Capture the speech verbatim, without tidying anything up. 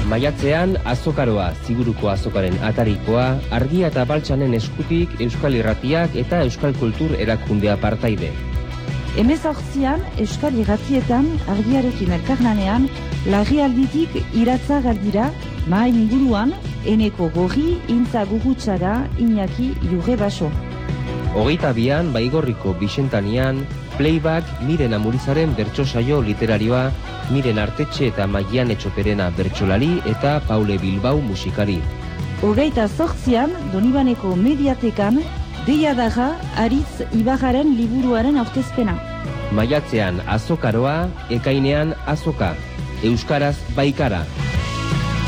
Maiatzean Azokaroa, Ziburuko azokaren atarikoa, Argia eta Baltsanen eskutik Euskal Irratiak eta Euskal Kultur erakundea partaide. Hemezortzian Euskal Irratietan Argiarekin elkarlanean larrialditik iratza galdira, mahai inguruan Eneko Gorri, Intza Gurutxaga, Iñaki Jurre Baso. Hogeita bian Baigorriko Bixentanian, Playback Miren Amurizaren bertso saio literarioa, Miren Artetxe eta Maian Etxoperena bertsolari eta Paule Bilbao musikari. Hogeita zortzian Donibaneko Mediatekan, Deia Darra, Aritz Ibarraren liburuaren aurkezpena. Maiatzean Azokaroa, ekainean Azoka, Euskaraz Baikara.